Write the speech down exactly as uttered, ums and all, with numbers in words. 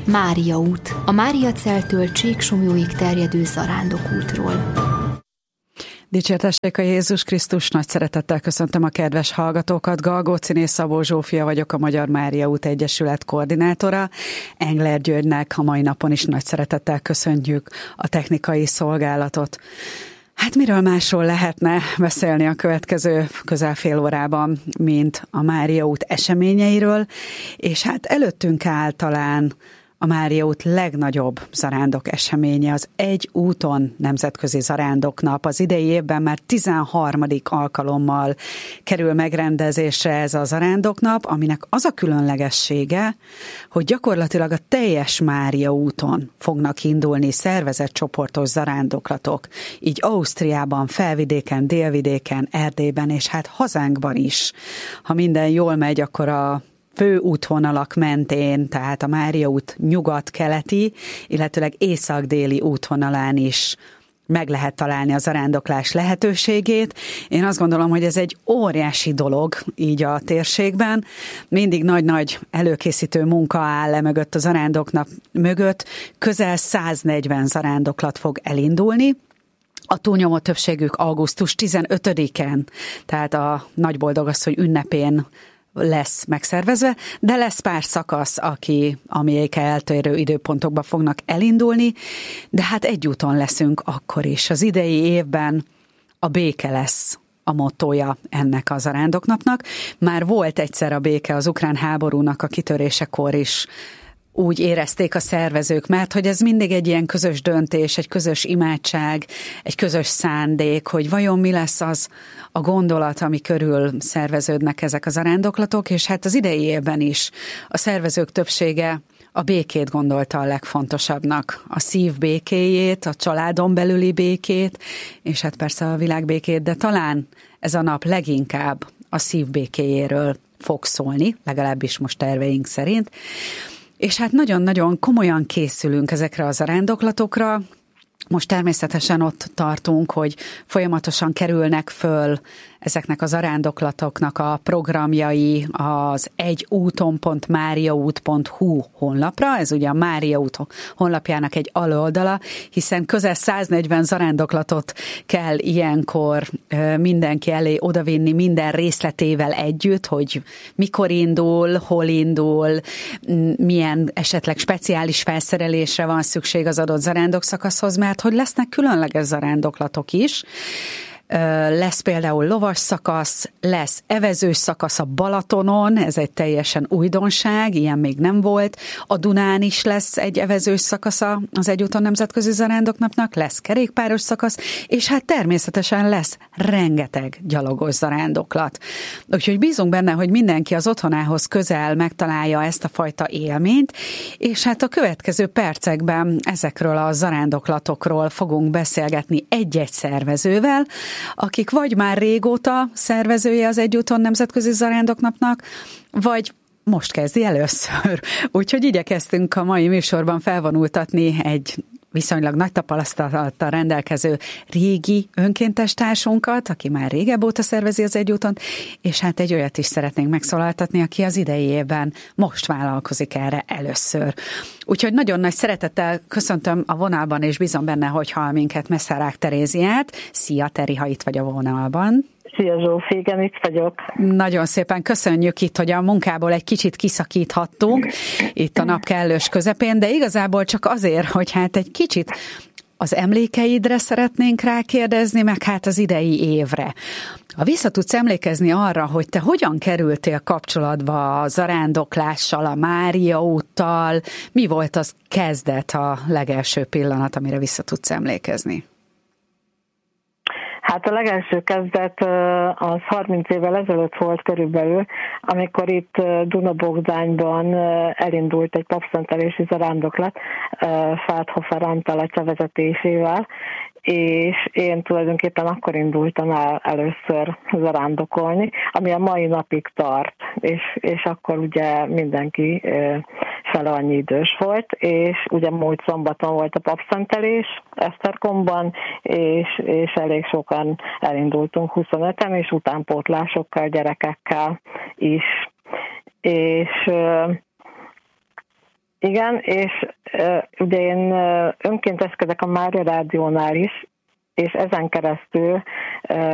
Mária út, a Máriaceltől Csíksomlyóig terjedő zarándokútról. Dicsértessék a Jézus Krisztus, nagy szeretettel köszöntöm a kedves hallgatókat. Galgóciné Szabó Zsófia vagyok, a Magyar Mária út Egyesület koordinátora. Engler Györgynek a mai napon is nagy szeretettel köszöntjük a technikai szolgálatot. Hát miről másról lehetne beszélni a következő közel fél órában, mint a Mária út eseményeiről, és hát előttünk áll talán a Mária út legnagyobb zarándok eseménye, az Egy úton nemzetközi zarándoknap. Az idei évben már tizenharmadik alkalommal kerül megrendezésre ez a zarándoknap, aminek az a különlegessége, hogy gyakorlatilag a teljes Mária úton fognak indulni szervezett csoportos zarándoklatok. Így Ausztriában, Felvidéken, Délvidéken, Erdélyben és hát hazánkban is. Ha minden jól megy, akkor a fő útvonalak mentén, tehát a Mária út nyugat-keleti, illetőleg észak-déli útvonalán is meg lehet találni a zarándoklás lehetőségét. Én azt gondolom, hogy ez egy óriási dolog így a térségben. Mindig nagy-nagy előkészítő munka áll le mögött a zarándoknap mögött. Közel száznegyven zarándoklat fog elindulni. A túlnyomó többségük augusztus tizenötödikén, tehát a Nagyboldogasszony ünnepén lesz megszervezve, de lesz pár szakasz, aki, amelyek eltérő időpontokba fognak elindulni, de hát egy úton leszünk akkor is. Az idei évben a béke lesz a mottója ennek a zarándoknapnak. Már volt egyszer a béke az ukrán háborúnak a kitörésekor is, úgy érezték a szervezők, mert hogy ez mindig egy ilyen közös döntés, egy közös imádság, egy közös szándék, hogy vajon mi lesz az a gondolat, ami körül szerveződnek ezek a zarándoklatok, és hát az idei évben is a szervezők többsége a békét gondolta a legfontosabbnak, a szív békéjét, a családon belüli békét, és hát persze a világ békét, de talán ez a nap leginkább a szív békéjéről fog szólni, legalábbis most terveink szerint. És hát nagyon-nagyon komolyan készülünk ezekre a zarándoklatokra. Most természetesen ott tartunk, hogy folyamatosan kerülnek föl ezeknek a zarándoklatoknak a programjai az egyúton pont máriaút pont hu honlapra, ez ugye a Mária út honlapjának egy aloldala, hiszen közel száznegyven zarándoklatot kell ilyenkor mindenki elé odavinni minden részletével együtt, hogy mikor indul, hol indul, milyen esetleg speciális felszerelésre van szükség az adott zarándokszakaszhoz, mert hogy lesznek különleges zarándoklatok is. Lesz például lovas szakasz, lesz evezős szakasz a Balatonon, ez egy teljesen újdonság, ilyen még nem volt. A Dunán is lesz egy evezős szakasza az Egyúton nemzetközi zarándoknapnak, lesz kerékpáros szakasz, és hát természetesen lesz rengeteg gyalogos zarándoklat. Úgyhogy bízunk benne, hogy mindenki az otthonához közel megtalálja ezt a fajta élményt, és hát a következő percekben ezekről a zarándoklatokról fogunk beszélgetni egy-egy szervezővel, akik vagy már régóta szervezője az Egyúton nemzetközi zarándoknapnak, vagy most kezdi először. Úgyhogy igyekeztünk a mai műsorban felvonultatni egy viszonylag nagy tapasztalattal rendelkező régi önkéntes társunkat, aki már régebb óta szervezi az Egyútont, és hát egy olyat is szeretnénk megszólaltatni, aki az idei évben most vállalkozik erre először. Úgyhogy nagyon nagy szeretettel köszöntöm a vonalban, és bízom benne, hogy hall minket Messzárák Teréziát. Szia, Teri, ha itt vagy a vonalban. Szia Zsófi, igen, itt vagyok. Nagyon szépen köszönjük itt, hogy a munkából egy kicsit kiszakíthattunk itt a nap kellős közepén, de igazából csak azért, hogy hát egy kicsit az emlékeidre szeretnénk rákérdezni, meg hát az idei évre. Ha vissza tudsz emlékezni arra, hogy te hogyan kerültél kapcsolatba a zarándoklással, a Mária úttal, mi volt az kezdet, a legelső pillanat, amire vissza tudsz emlékezni? Hát a legelső kezdet az harminc évvel ezelőtt volt körülbelül, amikor itt Duna-Bogdányban elindult egy papszentelési zarándoklat Feldhofer Antal atya vezetésével, és én tulajdonképpen akkor indultam el először zarándokolni, ami a mai napig tart, és, és akkor ugye mindenki fele annyi idős volt, és ugye múlt szombaton volt a papszentelés Esztergomban, és, és elég sokan elindultunk huszonöten, és utánpótlásokkal, gyerekekkel is. És Igen, és uh, ugye én uh, önkénteskedek a Mária Rádiónál is, és ezen keresztül uh,